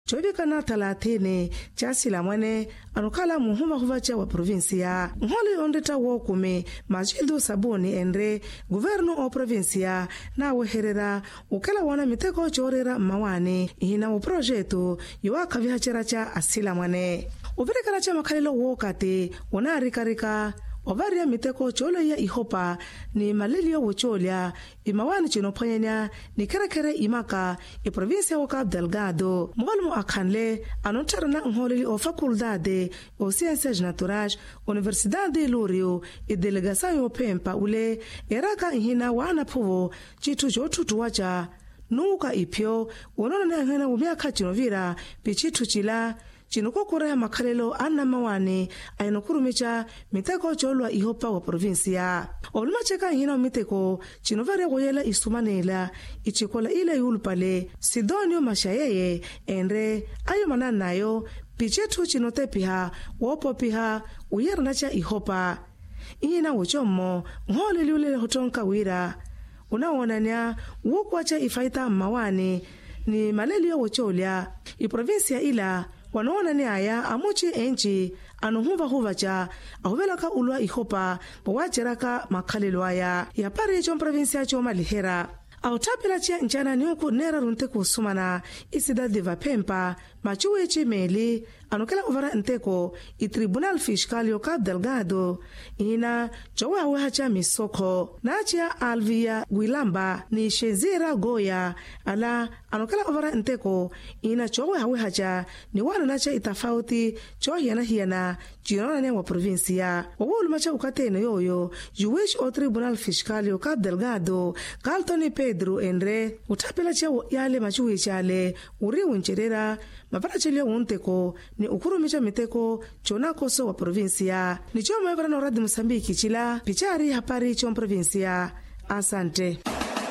chovikana 30 cha silamwane anukala muhuma huvacha wa provinsia nholi ondeta wokume Majildu Sabuni endre guvernu o provinsia na weherera ukela wana miteko chorera mawane ina u projeto yuaka vihachera cha asilamwane uvirikana cha makalilo wokate unarikarika ovaria miteko cholo ya ihopa ni malilio wocholia imawani chinophanyanya ni kerekere imaka i provincia wa Cabo Delgado mwalimu akhanle anontarana nholili o faculdade o ciências naturais Universidade Lúrio e delegação yo Pempa ule eraka hina wana phuvo chitu chotutu wacha nuka ipyo wonona na hina umyaka chinovira pichitu chila chinokokora makhalelo ana mawane ayinokurumicha miteko cholwa ihopa wa provinsia olumacheka hina miteko chinovare goyela isumanela ichikola ile yulpale Sidonio Mashayeye endre ayo mananayo pichetu chinotepiha wopopiha uyernacha ihopa ina wochomo ngole liule hotonka wira unaonania wokwacha ifaita mawane ni malelio wocholia i provinsia ila wanaona ni aya amuchi enchi anuhuva huvacha ahuvelaka ulwa ihopa wacheraka makhalelo aya yapari cho provinsia cho malihera autapila chia nchana niuku nera runte kusumana isidade va Pempa machuwe chimeli anokela uvara nteko i Tribunal Fiscal yo Cabo Delgado ina chowa huhacha misoko nachia Alvia Guilamba ni Shezira Goya ala anokela uvara nteko ina chowa huhacha ni wana nacha itafauti cho hiana jirona ne wa provinsia wawulu macha ukateno yoyo juwish o Tribunal Fiscal yo Cabo Delgado Carlton Pedro endre utapila chia yale machuwe chale uri uncherera maparachelia unteko ni ukurumicha miteko chona koso wa provinsia ni choma evara na Radio Mozambique chila pichari hapari choma provinsia. Asante.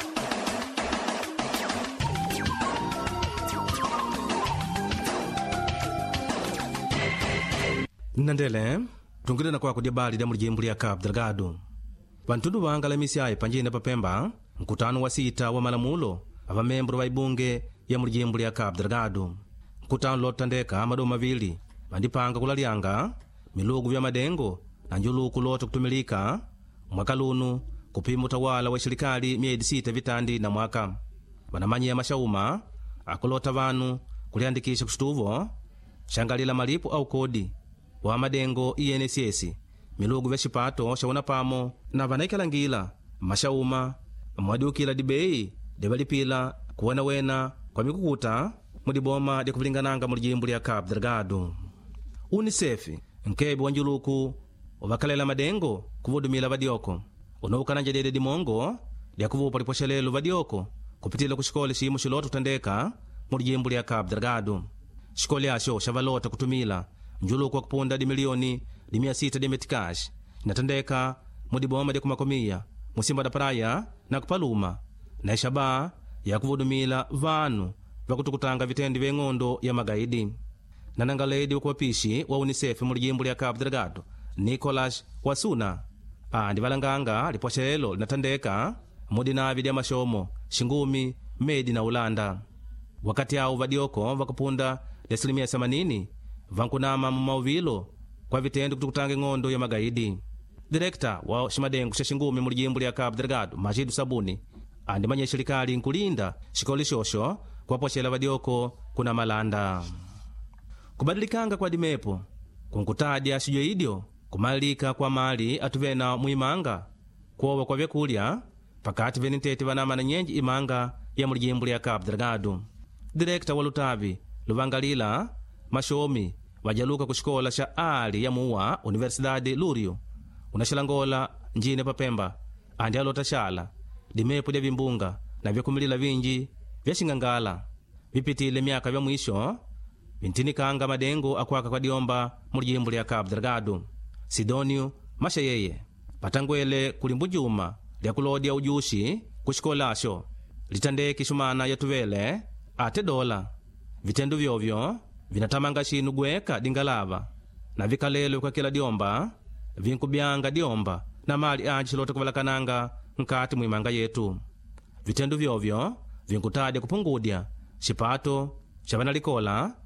Nandele tungile na kwa kudibali da mujimbu ya Cabo Delgado bantundu bangala misiaye panjine pa Pemba mkutano wa sita wa malamulo ava membro wa ibunge ya mujimbu ya Cabo Delgado mkutano lotandeka amado mavili bandipanga kulalianga milugu vya madengo na njuluku loto kutumilika mwaka lunu kupima utawala wa shirikali miedi sita vitandi na mwaka banamanyi ya mashauma akulota vanu kuliandikisha kushtuvo shangalila malipo au kodi wa madengo INSS milugu vya shipato shauna pamo na vanaikalangira mashauma mwadukila dibei devalipila kuwana wena kwa mikukuta mudiboma de kuvilingananga mujimbu lya Cabo Delgado. UNICEF nkebi wanjuluku ovakalela madengo kuvudumila vadioko unaukana njadede dimongo lya kuvupa liposhelelo vadioko kupitila kushikole shimu shiloto tandeka mujimbu lya Cabo Delgado. Shikole asho shavalota kutumila njuluku wa kupunda di milioni di 600 de metikash natandeka mudiboma de kumakomia musimba da praia na kupaluma na ishaba ya kuvudumila vanu vakutukutanga vitendi vya ng'ondo ya magaidi. Nanangaledi wa kuwapishi wa UNICEF mujimbu lya Cabo Delgado Nicolas Wasuna andi valanganga liposhelelo linatandeka mudinavi dia mashomo shingumi medi na Ulanda wakati au vadioko vakupunda de 80% vankunama mumauvilo kwa vitendi kutukutanga ng'ondo ya magaidi. Direkta wa shimadengu shashingumi mujimbu lya Cabo Delgado Majildu Sabuni andi manye shirikali nkulinda shikoli shosho kwa poshela vadioko kuna malanda. Kubadilikanga kwa dimepo kunkutadia shijo idio kumalika kwa mali atuvena muimanga kuowa kwa vyakulya pakati venitete vanamana nyenji imanga ya mujimbu lya Cabo Delgado. Direkta wa lutavi luvangalila mashomi vajaluka kushikola sha ali ya muwa Universidade Lúrio unashilangola njine pa Pemba andi alota shala dimepo dia vimbunga na vyakumilila vinji vya shingangala vipitile miaka vya mwisho vintinikanga madengo akwaka kwa diomba mujimbu lya Cabo Delgado. Sidonio Mashayeye patangwele kulimbujuma lya kulodia ujushi kushikolasho litandeki shumana yatuvele ate dola vitendo vyovyo vinatamanga shinu gweka dingalava na vikalelo kwa kila diomba vinkubyanga diomba na mali anji shilota kuvalakananga nkati muimanga yetu. Vitendo vyovyo vinkutadia kupungudya shipato shavanalikola